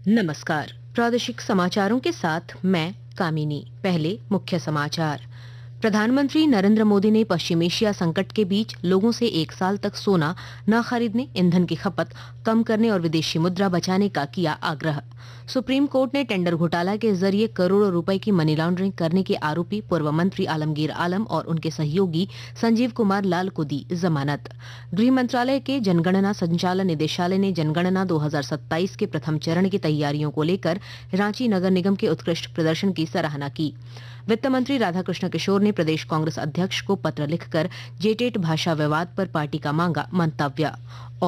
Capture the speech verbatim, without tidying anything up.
नमस्कार। प्रादेशिक समाचारों के साथ मैं कामिनी। पहले मुख्य समाचार। प्रधानमंत्री नरेंद्र मोदी ने पश्चिम एशिया संकट के बीच लोगों से एक साल तक सोना न खरीदने, ईंधन की खपत कम करने और विदेशी मुद्रा बचाने का किया आग्रह। सुप्रीम कोर्ट ने टेंडर घोटाला के जरिए करोड़ों रुपए की मनी लॉन्ड्रिंग करने के आरोपी पूर्व मंत्री आलमगीर आलम और उनके सहयोगी संजीव कुमार लाल को दी जमानत। गृह मंत्रालय के जनगणना संचालन निदेशालय ने जनगणना दो हज़ार सत्ताईस के प्रथम चरण की तैयारियों को लेकर रांची नगर निगम के उत्कृष्ट प्रदर्शन की सराहना की। वित्त मंत्री राधाकृष्ण किशोर ने प्रदेश कांग्रेस अध्यक्ष को पत्र लिखकर जेटेट भाषा विवाद पर पार्टी का मांगा मंतव्य।